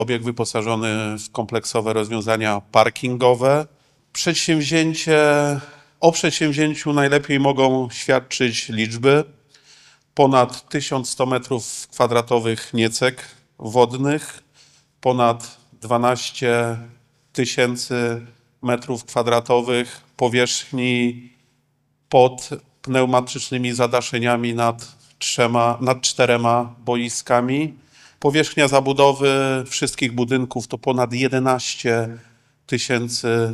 Obiekt wyposażony w kompleksowe rozwiązania parkingowe. O przedsięwzięciu najlepiej mogą świadczyć liczby. Ponad 1100 m2 niecek wodnych, ponad 12 000 m2 powierzchni pod pneumatycznymi zadaszeniami nad 4 boiskami. Powierzchnia zabudowy wszystkich budynków to ponad 11 000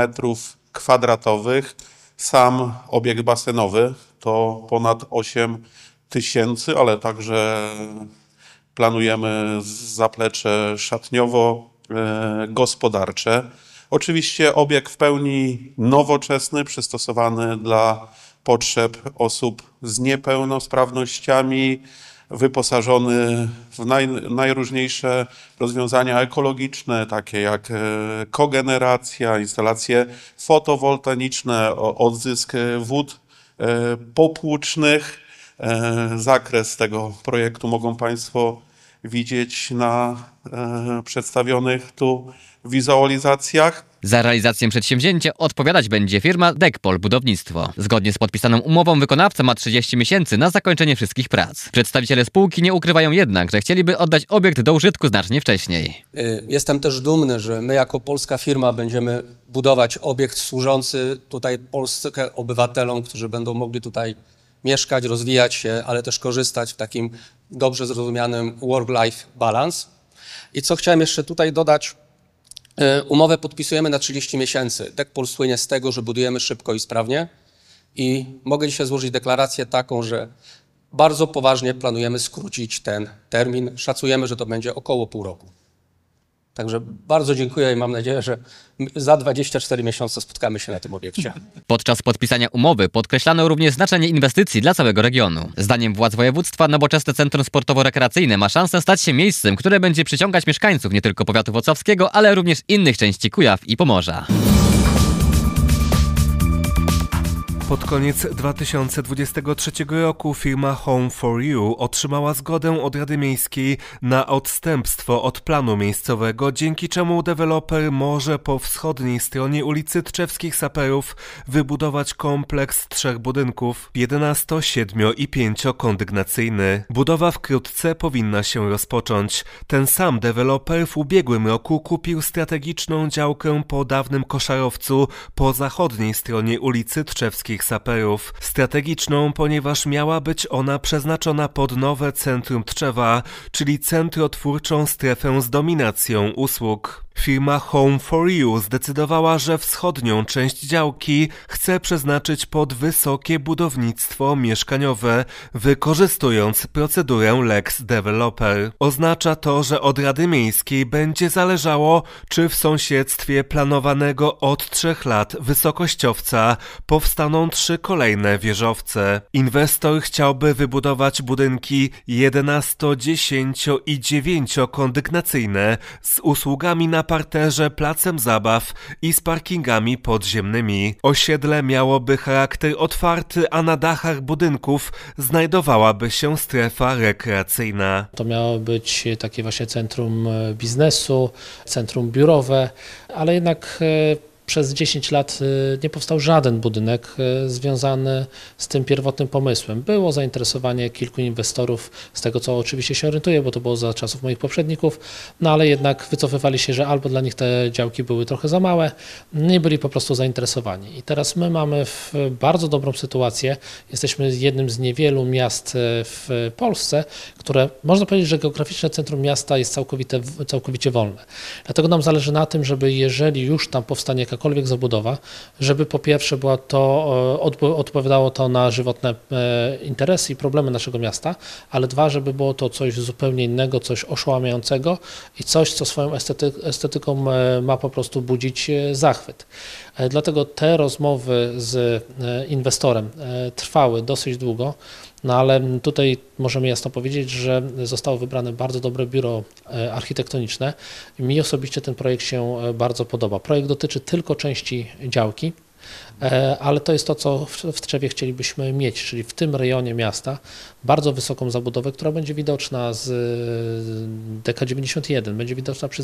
m2. Sam obiekt basenowy to ponad 8 000, ale także planujemy zaplecze szatniowo-gospodarcze. Oczywiście obiekt w pełni nowoczesny, przystosowany dla potrzeb osób z niepełnosprawnościami, wyposażony w najróżniejsze rozwiązania ekologiczne, takie jak kogeneracja, instalacje fotowoltaiczne, odzysk wód popłucznych. Zakres tego projektu mogą Państwo widzieć na przedstawionych tu wizualizacjach. Za realizację przedsięwzięcia odpowiadać będzie firma Dekpol Budownictwo. Zgodnie z podpisaną umową wykonawca ma 30 miesięcy na zakończenie wszystkich prac. Przedstawiciele spółki nie ukrywają jednak, że chcieliby oddać obiekt do użytku znacznie wcześniej. Jestem też dumny, że my jako polska firma będziemy budować obiekt służący tutaj Polsce, obywatelom, którzy będą mogli tutaj mieszkać, rozwijać się, ale też korzystać w takim dobrze zrozumianym work-life balance. I co chciałem jeszcze tutaj dodać, umowę podpisujemy na 30 miesięcy. Dekpol słynie z tego, że budujemy szybko i sprawnie i mogę dzisiaj złożyć deklarację taką, że bardzo poważnie planujemy skrócić ten termin. Szacujemy, że to będzie około pół roku. Także bardzo dziękuję i mam nadzieję, że za 24 miesiące spotkamy się na tym obiekcie. Podczas podpisania umowy podkreślano również znaczenie inwestycji dla całego regionu. Zdaniem władz województwa nowoczesne centrum sportowo-rekreacyjne ma szansę stać się miejscem, które będzie przyciągać mieszkańców nie tylko powiatu włocławskiego, ale również innych części Kujaw i Pomorza. Pod koniec 2023 roku firma Home4U otrzymała zgodę od Rady Miejskiej na odstępstwo od planu miejscowego, dzięki czemu deweloper może po wschodniej stronie ulicy Tczewskich Saperów wybudować kompleks 3 budynków, 11, 7 i 5-kondygnacyjny. Budowa wkrótce powinna się rozpocząć. Ten sam deweloper w ubiegłym roku kupił strategiczną działkę po dawnym koszarowcu po zachodniej stronie ulicy Tczewskich Saperów. Strategiczną, ponieważ miała być ona przeznaczona pod nowe centrum Tczewa, czyli centrotwórczą strefę z dominacją usług. Firma Home4U zdecydowała, że wschodnią część działki chce przeznaczyć pod wysokie budownictwo mieszkaniowe, wykorzystując procedurę Lex Developer. Oznacza to, że od Rady Miejskiej będzie zależało, czy w sąsiedztwie planowanego od 3 lat wysokościowca powstaną 3 kolejne wieżowce. Inwestor chciałby wybudować budynki 11, 10 i 9-kondygnacyjne z usługami na parterze, placem zabaw i z parkingami podziemnymi. Osiedle miałoby charakter otwarty, a na dachach budynków znajdowałaby się strefa rekreacyjna. To miało być takie właśnie centrum biznesu, centrum biurowe, ale jednak przez 10 lat nie powstał żaden budynek związany z tym pierwotnym pomysłem. Było zainteresowanie kilku inwestorów, z tego co oczywiście się orientuję, bo to było za czasów moich poprzedników, no ale jednak wycofywali się, że albo dla nich te działki były trochę za małe, nie byli po prostu zainteresowani. I teraz my mamy bardzo dobrą sytuację. Jesteśmy jednym z niewielu miast w Polsce, które można powiedzieć, że geograficzne centrum miasta jest całkowicie wolne. Dlatego nam zależy na tym, żeby jeżeli już tam powstanie jakakolwiek zabudowa, żeby po pierwsze była to, odpowiadało to na żywotne interesy i problemy naszego miasta, ale dwa, żeby było to coś zupełnie innego, coś oszałamiającego i coś, co swoją estetyką ma po prostu budzić zachwyt. Dlatego te rozmowy z inwestorem trwały dosyć długo, no ale tutaj możemy jasno powiedzieć, że zostało wybrane bardzo dobre biuro architektoniczne. Mi osobiście ten projekt się bardzo podoba. Projekt dotyczy tylko części działki, Ale to jest to, co w Tczewie chcielibyśmy mieć, czyli w tym rejonie miasta bardzo wysoką zabudowę, która będzie widoczna z DK91, będzie widoczna przez